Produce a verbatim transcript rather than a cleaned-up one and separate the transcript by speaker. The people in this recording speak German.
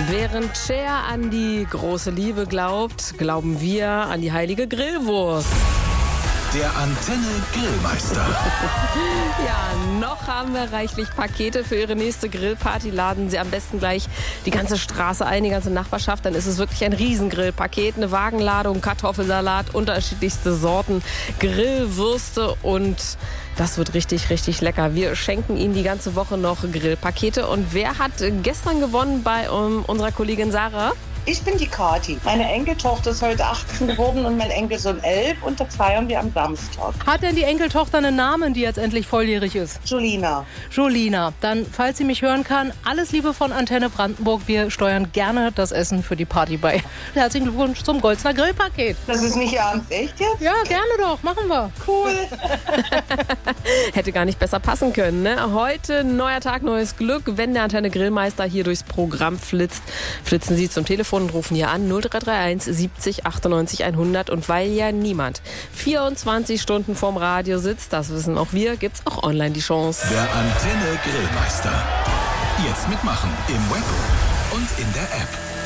Speaker 1: Während Cher an die große Liebe glaubt, glauben wir an die heilige Grillwurst.
Speaker 2: Der Antenne Grillmeister.
Speaker 1: Ja, noch haben wir reichlich Pakete für Ihre nächste Grillparty. Laden Sie am besten gleich die ganze Straße ein, die ganze Nachbarschaft. Dann ist es wirklich ein Riesengrillpaket. Eine Wagenladung, Kartoffelsalat, unterschiedlichste Sorten, Grillwürste und das wird richtig, richtig lecker. Wir schenken Ihnen die ganze Woche noch Grillpakete. Und wer hat gestern gewonnen bei um, unserer Kollegin Sarah?
Speaker 3: Ich bin die Kathi. Meine Enkeltochter ist heute achtzehn geworden und mein Enkelsohn elf und das feiern wir am Samstag.
Speaker 4: Hat denn die Enkeltochter einen Namen, die jetzt endlich volljährig ist?
Speaker 3: Julina.
Speaker 4: Julina. Dann, falls sie mich hören kann, alles Liebe von Antenne Brandenburg. Wir steuern gerne das Essen für die Party bei. Herzlichen Glückwunsch zum Golzner Grillpaket.
Speaker 3: Das ist nicht ernst, echt jetzt?
Speaker 4: Ja, gerne doch. Machen wir.
Speaker 3: Cool.
Speaker 1: Hätte gar nicht besser passen können, ne? Heute neuer Tag, neues Glück. Wenn der Antenne Grillmeister hier durchs Programm flitzt, flitzen Sie zum Telefon und rufen hier an null drei drei eins siebzig achtundneunzig hundert. Und weil ja niemand vierundzwanzig Stunden vorm Radio sitzt, das wissen auch wir, gibt's auch online die Chance.
Speaker 2: Der Antenne Grillmeister. Jetzt mitmachen im Web und in der App.